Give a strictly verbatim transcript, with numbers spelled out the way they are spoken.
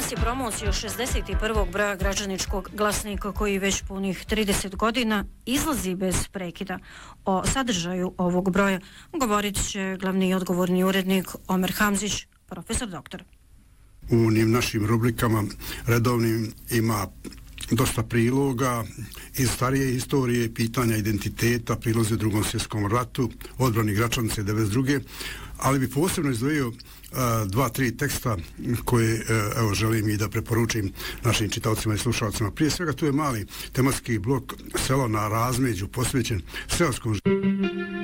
Danas je promocija šezdeset prvog broja građaničkog glasnika koji već punih trideset godina izlazi bez prekida. O sadržaju ovog broja govorit će glavni i odgovorni urednik Omer Hamzić, profesor doktor. U njim našim rubrikama redovnim ima dosta priloga iz starije historije, pitanja identiteta, prilozi u drugom svjetskom ratu, odbrani Gračanice devedeset druge ali bi posebno izdvojio uh, dva, tri teksta koje uh, evo, želim i da preporučim našim čitaocima i slušalcima. Prije svega tu je mali tematski blok Selo na razmeđu posvećen seoskom